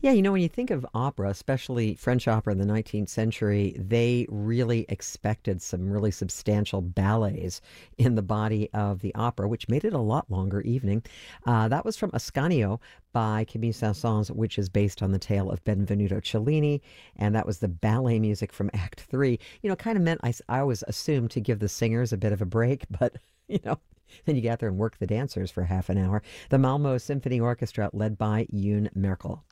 Yeah, when you think of opera, especially French opera in the 19th century, they really expected some really substantial ballets in the body of the opera, which made it a lot longer evening. That was from Ascanio by Camille Saint-Saëns, which is based on the tale of Benvenuto Cellini, and that was the ballet music from Act Three. Kind of meant I always assumed to give the singers a bit of a break, but you know. Then you get there and work the dancers for half an hour. The Malmo Symphony Orchestra, led by Yoon Merkel.